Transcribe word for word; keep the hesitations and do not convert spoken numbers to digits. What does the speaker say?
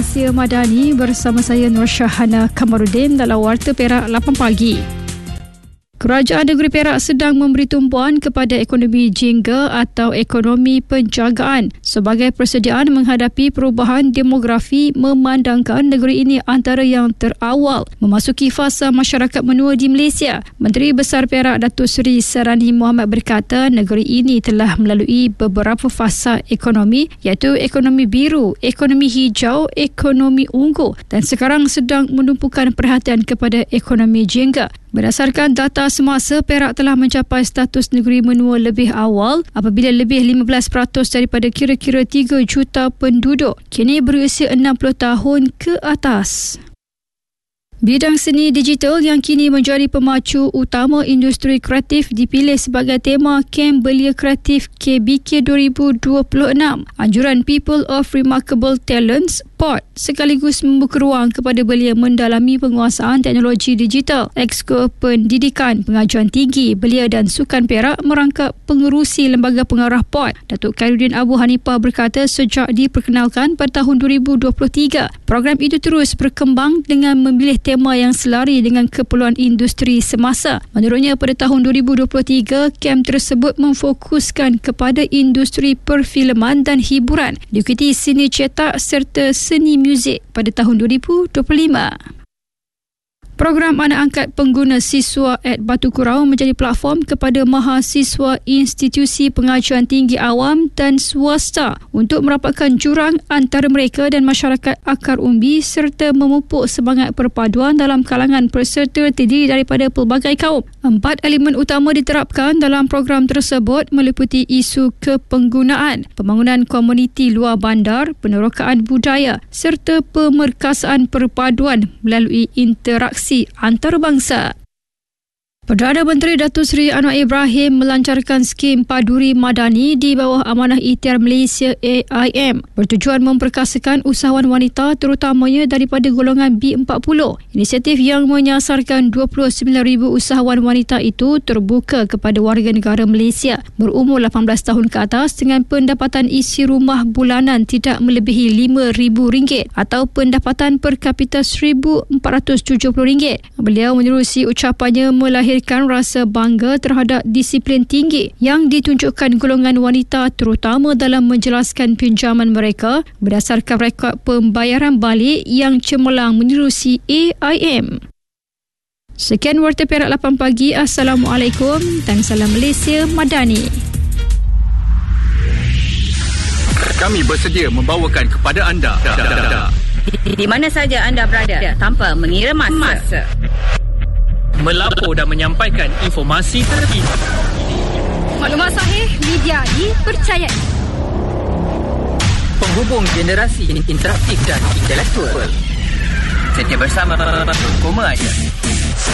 Malaysia Madani bersama saya Nur Syahana Kamarudin dalam Warta Perak lapan pagi. Kerajaan Negeri Perak sedang memberi tumpuan kepada ekonomi jingga atau ekonomi penjagaan sebagai persediaan menghadapi perubahan demografi, memandangkan negeri ini antara yang terawal memasuki fasa masyarakat menua di Malaysia. Menteri Besar Perak Datuk Seri Sarani Mohamad berkata negeri ini telah melalui beberapa fasa ekonomi iaitu ekonomi biru, ekonomi hijau, ekonomi ungu dan sekarang sedang menumpukan perhatian kepada ekonomi jingga. Berdasarkan data semasa, Perak telah mencapai status negeri menua lebih awal apabila lebih lima belas peratus daripada kira-kira tiga juta penduduk kini berusia enam puluh tahun ke atas. Bidang seni digital yang kini menjadi pemacu utama industri kreatif dipilih sebagai tema Kem Belia Kreatif K B K dua ribu dua puluh enam. Anjuran People of Remarkable Talents P O T sekaligus membuka ruang kepada belia mendalami penguasaan teknologi digital. Exco Pendidikan, Pengajuan Tinggi, Belia dan Sukan Perak merangkap pengerusi Lembaga Pengarah P O T. Datuk Khairuddin Abu Hanifah berkata sejak diperkenalkan pada tahun dua ribu dua puluh tiga, program itu terus berkembang dengan memilih tema yang selari dengan keperluan industri semasa. Menurutnya, pada tahun dua ribu dua puluh tiga, kem tersebut memfokuskan kepada industri perfilman dan hiburan, diikuti seni cetak serta seni muzik pada tahun dua ribu dua puluh lima. Program anak angkat pengguna siswa at Batu Kurau menjadi platform kepada mahasiswa institusi pengajuan tinggi awam dan swasta untuk merapatkan jurang antara mereka dan masyarakat akar umbi serta memupuk semangat perpaduan dalam kalangan peserta terdiri daripada pelbagai kaum. Empat elemen utama diterapkan dalam program tersebut meliputi isu kepenggunaan, pembangunan komuniti luar bandar, penerokaan budaya serta pemerkasaan perpaduan melalui interaksi antarabangsa. Perdana Menteri Datuk Seri Anwar Ibrahim melancarkan skim Paduri Madani di bawah Amanah Ikhtiar Malaysia A I M bertujuan memperkasakan usahawan wanita terutamanya daripada golongan B empat puluh. Inisiatif yang menyasarkan dua puluh sembilan ribu usahawan wanita itu terbuka kepada warga negara Malaysia berumur lapan belas tahun ke atas dengan pendapatan isi rumah bulanan tidak melebihi lima ribu ringgit atau pendapatan per kapita seribu empat ratus tujuh puluh ringgit. Beliau menerusi ucapannya melahirkan rasa bangga terhadap disiplin tinggi yang ditunjukkan golongan wanita terutama dalam menjelaskan pinjaman mereka berdasarkan rekod pembayaran balik yang cemerlang menerusi A I M. Sekian Warta Perak lapan pagi. Assalamualaikum dan salam Malaysia Madani. Kami bersedia membawakan kepada anda di, di mana saja anda berada tanpa mengira masa. Melapor dan menyampaikan informasi terkini. Maklumat sahih, media dipercayai. Penghubung generasi interaktif dan intelektual. Setia bersama Koma Aja.